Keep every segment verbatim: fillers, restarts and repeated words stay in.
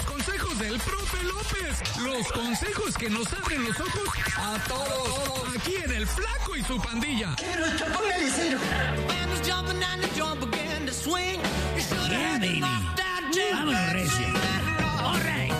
los consejos del profe López. Los consejos que nos abren los ojos a todos. Aquí en El Flaco y su Pandilla. Yeah, baby. Vámonos, recio. All right.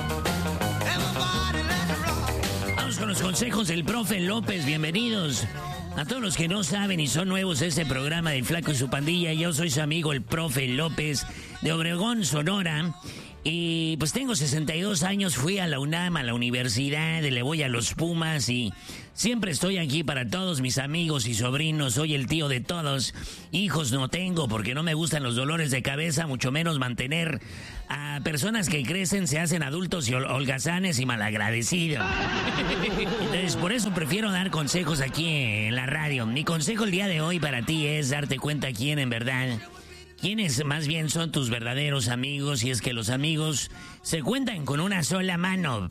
Vamos con los consejos del profe López. Bienvenidos. A todos los que no saben y son nuevos a este programa del Flaco y su Pandilla, yo soy su amigo el profe López de Obregón, Sonora. Y pues tengo sesenta y dos años, fui a la UNAM, a la universidad, le voy a los Pumas y siempre estoy aquí para todos mis amigos y sobrinos, soy el tío de todos. Hijos no tengo porque no me gustan los dolores de cabeza, mucho menos mantener a personas que crecen, se hacen adultos y hol- holgazanes y malagradecidos. Entonces por eso prefiero dar consejos aquí en la radio. Mi consejo el día de hoy para ti es darte cuenta quién en verdad... ¿Quiénes más bien son tus verdaderos amigos? Y es que los amigos se cuentan con una sola mano.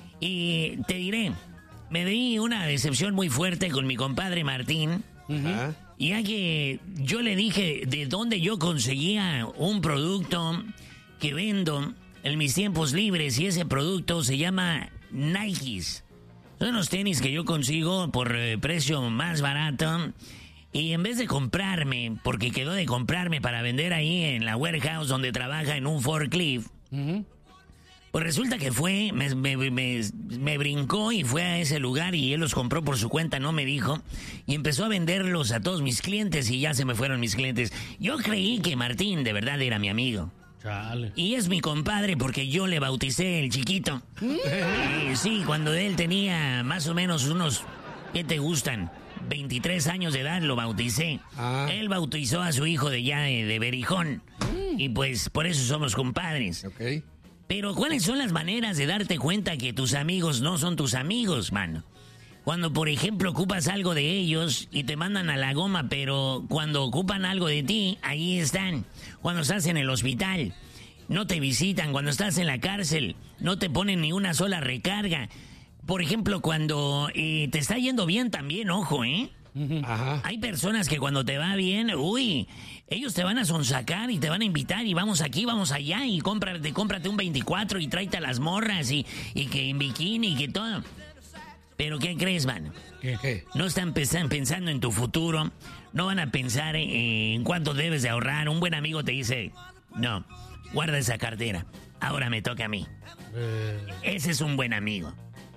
Y te diré, me di una decepción muy fuerte con mi compadre Martín. Uh-huh. Ya que yo le dije de dónde yo conseguía un producto que vendo en mis tiempos libres. Y ese producto se llama Nikes. Son los tenis que yo consigo por eh, precio más barato. Y en vez de comprarme, porque quedó de comprarme para vender ahí en la warehouse donde trabaja en un forklift, uh-huh. Pues resulta que fue, me, me, me, me brincó y fue a ese lugar y él los compró por su cuenta, no me dijo, y empezó a venderlos a todos mis clientes y ya se me fueron mis clientes. Yo creí que Martín de verdad era mi amigo. Chale. Y es mi compadre porque yo le bauticé el chiquito. eh, sí, cuando él tenía más o menos unos, ¿qué te gustan? veintitrés años de edad lo bauticé. Ah. Él bautizó a su hijo de ya de, de Berijón. Mm. Y pues por eso somos compadres. Okay. Pero ¿cuáles son las maneras de darte cuenta que tus amigos no son tus amigos, mano? Cuando, por ejemplo, ocupas algo de ellos y te mandan a la goma, pero cuando ocupan algo de ti, ahí están. Cuando estás en el hospital, no te visitan. Cuando estás en la cárcel, no te ponen ni una sola recarga. Por ejemplo, cuando eh, te está yendo bien también, ojo, ¿eh? Ajá. Hay personas que cuando te va bien, uy, ellos te van a sonsacar y te van a invitar y vamos aquí, vamos allá y cómprate, cómprate un veinticuatro y tráete a las morras y, y que en bikini y que todo. Pero ¿qué crees, mano? ¿Qué, qué? No están pensando en tu futuro, no van a pensar eh, en cuánto debes de ahorrar. Un buen amigo te dice, no, guarda esa cartera, ahora me toca a mí. Eh... Ese es un buen amigo.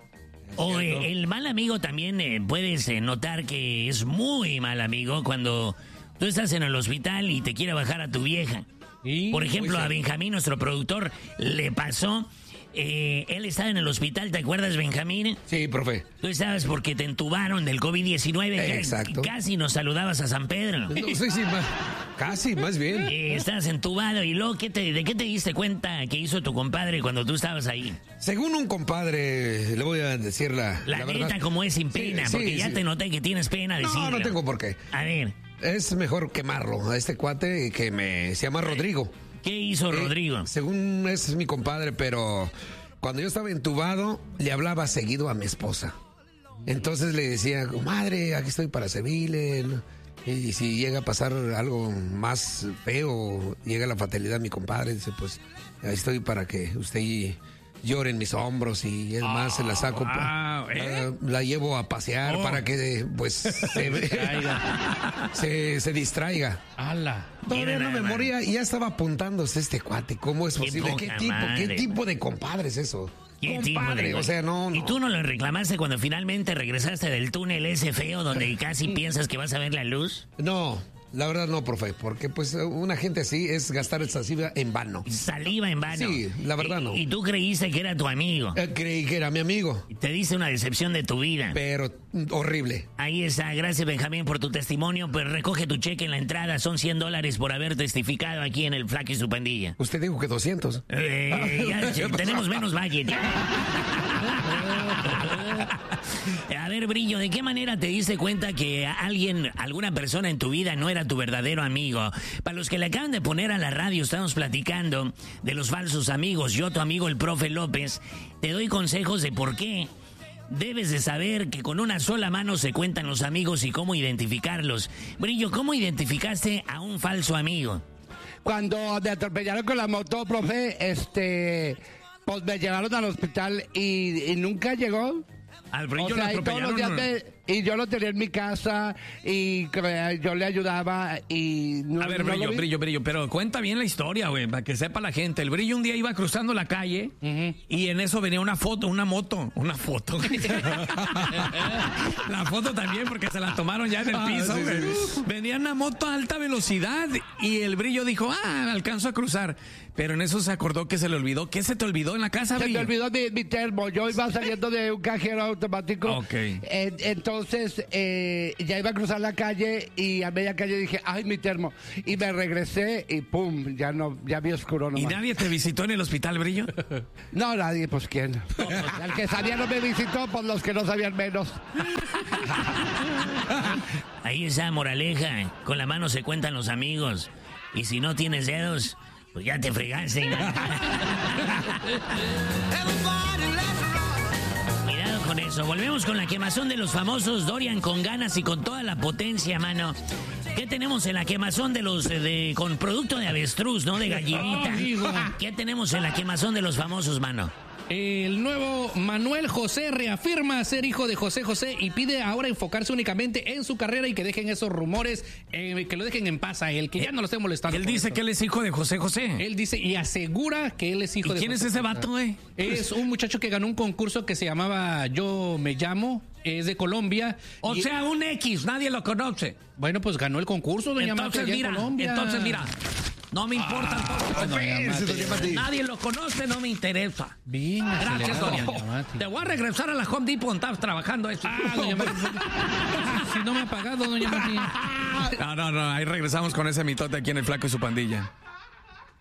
O eh, el mal amigo también eh, puedes eh, notar que es muy mal amigo cuando tú estás en el hospital y te quiere bajar a tu vieja. ¿Y? Por ejemplo, a Benjamín, nuestro productor, le pasó... Eh, él estaba en el hospital, ¿te acuerdas, Benjamín? Sí, profe. Tú estabas porque te entubaron del covid diecinueve. Exacto. Casi nos saludabas a San Pedro. No, sí, sí, más, casi, más bien. Eh, estabas entubado y luego, ¿qué te, ¿de qué te diste cuenta que hizo tu compadre cuando tú estabas ahí? Según un compadre, le voy a decir la La, la neta, verdad. Como es sin pena, sí, porque sí, ya sí. Te noté que tienes pena de decirlo. No, no tengo por qué. A ver. Es mejor quemarlo a este cuate que me se llama Rodrigo. ¿Qué hizo eh, Rodrigo? Según es mi compadre, pero cuando yo estaba entubado, le hablaba seguido a mi esposa. Entonces le decía, madre, aquí estoy para servirle. Y si llega a pasar algo más feo, llega la fatalidad, mi compadre dice, pues ahí estoy para que usted llore en mis hombros y es más, oh, se la saco, wow, pa, ¿eh? uh, la llevo a pasear oh. para que pues se, distraiga. se, se distraiga. ¡Hala! Todavía no me moría y ya estaba apuntándose este cuate. ¿Cómo es posible? ¿Qué, ¿Qué tipo, ¿Qué tipo de compadre es eso? ¿Qué compadre, tipo de... o sea, no, no. ¿Y tú no lo reclamaste cuando finalmente regresaste del túnel ese feo donde casi piensas que vas a ver la luz? No. La verdad no, profe, porque pues una gente así es gastar saliva en vano. ¿Saliva en vano? Sí, la verdad no. ¿Y, y tú creíste que era tu amigo? Eh, creí que era mi amigo. Te dice una decepción de tu vida. Pero horrible. Ahí está, gracias Benjamín por tu testimonio, pues recoge tu cheque en la entrada, son cien dólares por haber testificado aquí en el Flaco y su Pandilla. Usted dijo que doscientos. Eh, ya, ya, tenemos menos budget. A ver, Brillo, ¿de qué manera te diste cuenta que alguien, alguna persona en tu vida no era tu verdadero amigo? Para los que le acaban de poner a la radio, estamos platicando de los falsos amigos. Yo, tu amigo el profe López, te doy consejos de por qué debes de saber que con una sola mano se cuentan los amigos y cómo identificarlos. Brillo, ¿cómo identificaste a un falso amigo? Cuando te atropellaron con la moto, profe, este... Pues me llevaron al hospital y, y nunca llegó. Al Brillo O sea, lo y todos los días atropellaron. me- y yo lo tenía en mi casa y que yo le ayudaba y no, A ver, no lo Brillo, vi. Brillo, Brillo, pero cuenta bien la historia, güey, para que sepa la gente. El Brillo un día iba cruzando la calle y en eso venía una foto, una moto, una foto. La foto también, porque se la tomaron ya en el Ah, piso, sí, güey. sí. Venía una moto a alta velocidad y el Brillo dijo, ah, alcanzo a cruzar. Pero en eso se acordó que se le olvidó. ¿Qué se te olvidó en la casa, Se me Brillo? olvidó mi, mi termo. Yo iba saliendo de un cajero automático. Ok. Eh, entonces, eh, ya iba a cruzar la calle y a media calle dije, ay, mi termo. Y me regresé y pum, ya no, ya vi oscuro ¿Y nomás. nadie te visitó en el hospital, Brillo? No, nadie, pues quién. El que sabía no me visitó, pues los que no sabían menos. Ahí esa moraleja, con la mano se cuentan los amigos. Y si no tienes dedos, pues ya te fregaste. Cuidado con eso. Volvemos con la quemazón de los famosos Dorian con ganas y con toda la potencia, mano. ¿Qué tenemos en la quemazón de los eh, de con producto de avestruz, no de gallinita? Amigo. ¿Qué tenemos en la quemazón de los famosos, mano? El nuevo Manuel José reafirma ser hijo de José José y pide ahora enfocarse únicamente en su carrera y que dejen esos rumores, eh, que lo dejen en paz a él, que ya no lo estén molestando. Él con dice esto. que él es hijo de José José. Él dice y asegura que él es hijo ¿Y de quién es José ese José. vato, güey? Es un muchacho que ganó un concurso que se llamaba Yo Me Llamo, es de Colombia. O y- sea, un X, nadie lo conoce. bueno, pues ganó el concurso, doña Mati, Entonces allá en mira, Colombia. entonces mira, no me importa entonces. doña Mati. doña Mati. Nadie lo conoce, no me interesa. Bien, Gracias, acelerado, Doria. doña Mati. Te voy a regresar a la Home Depot donde estabas trabajando eso. Ah, doña Mati. Si no me ha pagado, doña Mati. No, no, no, ahí regresamos con ese mitote aquí en El Flaco y su pandilla.